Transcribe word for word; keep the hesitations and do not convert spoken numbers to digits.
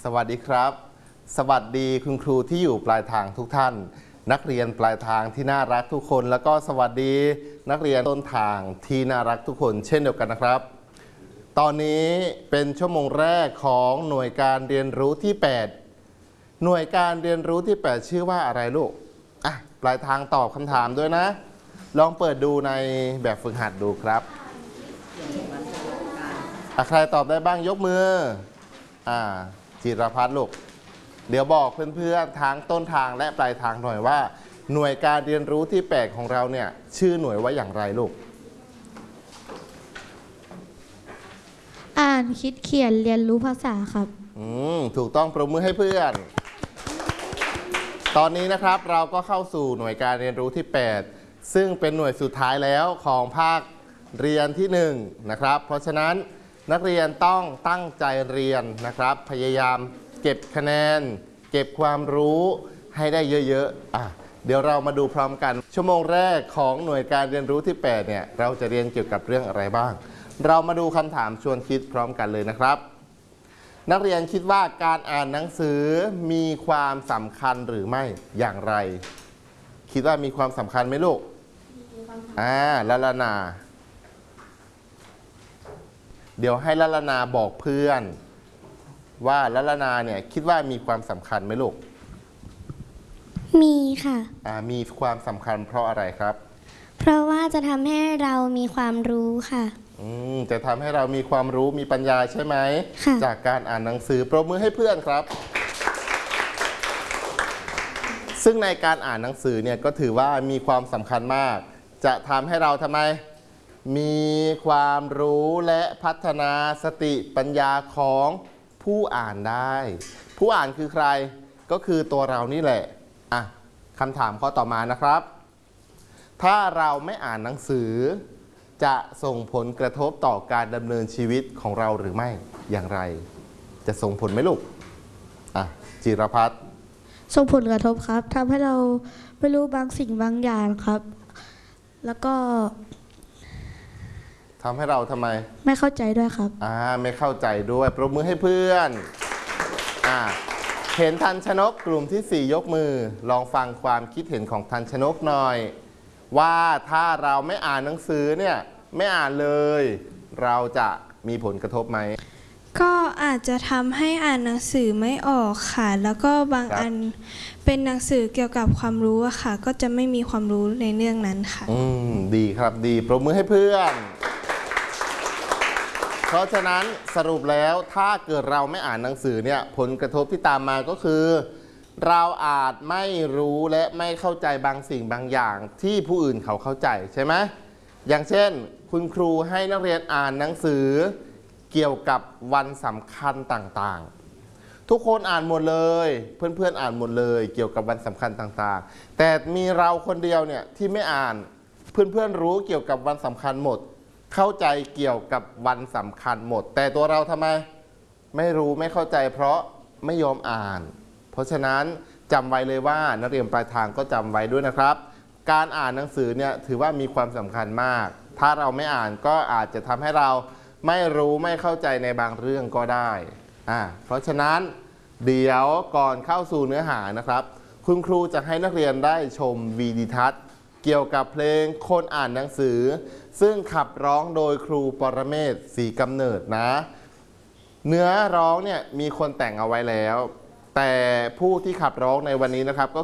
สวัสดีครับสวัสดีคุณครูที่อยู่ปลายทางทุกท่านนักเรียนปลายทางที่น่ารักทุกคนแล้วก็สวัสดีนักเรียนต้นทางที่น่ารักทุกคนเช่นเดียวกันนะครับตอนนี้เป็นชั่วโมงแรกของหน่วยการเรียนรู้ที่แปดหน่วยการเรียนรู้ที่แปดชื่อว่าอะไรลูกอ่ะปลายทางตอบคำถามด้วยนะลองเปิดดูในแบบฝึกหัดดูครับใครตอบได้บ้างยกมืออ่าจิรพัฒน์ลูกเดี๋ยวบอกเพื่อนๆทั้งต้นทางและปลายทางหน่อยว่าหน่วยการเรียนรู้ที่แปดของเราเนี่ยชื่อหน่วยว่าอย่างไรลูกอ่านคิดเขียนเรียนรู้ภาษาครับอืมถูกต้องปรบมือให้เพื่อนตอนนี้นะครับเราก็เข้าสู่หน่วยการเรียนรู้ที่แปดซึ่งเป็นหน่วยสุดท้ายแล้วของภาคเรียนที่หนึ่งนะครับเพราะฉะนั้นนักเรียนต้องตั้งใจเรียนนะครับพยายามเก็บคะแนนเก็บความรู้ให้ได้เยอะๆอ่ะเดี๋ยวเรามาดูพร้อมกันชั่วโมงแรกของหน่วยการเรียนรู้ที่แปดเนี่ยเราจะเรียนเกี่ยวกับเรื่องอะไรบ้างเรามาดูคำถามชวนคิดพร้อมกันเลยนะครับนักเรียนคิดว่าการอ่านหนังสือมีความสำคัญหรือไม่อย่างไรคิดว่ามีความสำคัญไหมลูกอ่าละละนาเดี๋ยวให้ละละนาบอกเพื่อนว่าละละนาเนี่ยคิดว่ามีความสำคัญไหมลูกมีค่ะอ่ามีความสำคัญเพราะอะไรครับเพราะว่าจะทำให้เรามีความรู้ค่ะอืมจะทำให้เรามีความรู้มีปัญญาใช่ไหมจากการอ่านหนังสือปรบมือให้เพื่อนครับซึ่งในการอ่านหนังสือเนี่ยก็ถือว่ามีความสำคัญมากจะทำให้เราทำไมมีความรู้และพัฒนาสติปัญญาของผู้อ่านได้ผู้อ่านคือใครก็คือตัวเรานี่แหละอ่ะคำถามข้อต่อมานะครับถ้าเราไม่อ่านหนังสือจะส่งผลกระทบต่อการดำเนินชีวิตของเราหรือไม่อย่างไรจะส่งผลไหมลูกอ่ะจิรพัฒน์ส่งผลกระทบครับทำให้เราไม่รู้บางสิ่งบางอย่างครับแล้วก็ทำให้เราทำไมไม่เข้าใจด้วยครับอ่าไม่เข้าใจด้วยปรบมือให้เพื่อนอ่าเห็นทันชนกกลุ่มที่สี่ยกมือลองฟังความคิดเห็นของทันชนกหน่อยว่าถ้าเราไม่อ่านหนังสือเนี่ยไม่อ่านเลยเราจะมีผลกระทบไหมก็อาจจะทำให้อ่านหนังสือไม่ออกค่ะแล้วก็บางอันเป็นหนังสือเกี่ยวกับความรู้อะค่ะก็จะไม่มีความรู้ในเรื่องนั้นค่ะอืมดีครับดีปรบมือให้เพื่อนเพราะฉะนั้นสรุปแล้วถ้าเกิดเราไม่อ่านหนังสือเนี่ยผลกระทบที่ตามมาก็คือเราอาจไม่รู้และไม่เข้าใจบางสิ่งบางอย่างที่ผู้อื่นเขาเข้าใจใช่ไหมอย่างเช่นคุณครูให้นักเรียนอ่านหนังสือเกี่ยวกับวันสำคัญต่างๆทุกคนอ่านหมดเลยเพื่อนๆอ่านหมดเลยเกี่ยวกับวันสำคัญต่างๆแต่มีเราคนเดียวเนี่ยที่ไม่อ่านเพื่อนๆรู้เกี่ยวกับวันสำคัญหมดเข้าใจเกี่ยวกับวันสำคัญหมดแต่ตัวเราทำไมไม่รู้ไม่เข้าใจเพราะไม่ยอมอ่านเพราะฉะนั้นจำไว้เลยว่านักเรียนปลายทางก็จำไว้ด้วยนะครับการอ่านหนังสือเนี่ยถือว่ามีความสำคัญมากถ้าเราไม่อ่านก็อาจจะทำให้เราไม่รู้ไม่เข้าใจในบางเรื่องก็ได้อ่าเพราะฉะนั้นเดี๋ยวก่อนเข้าสู่เนื้อหานะครับคุณครูจะให้นักเรียนได้ชมวีดิทัศน์เกี่ยวกับเพลงคนอ่านหนังสือซึ่งขับร้องโดยครูปรเมศ ศรีกำเนิดนะเนื้อร้องเนี่ยมีคนแต่งเอาไว้แล้วแต่ผู้ที่ขับร้องในวันนี้นะครับก็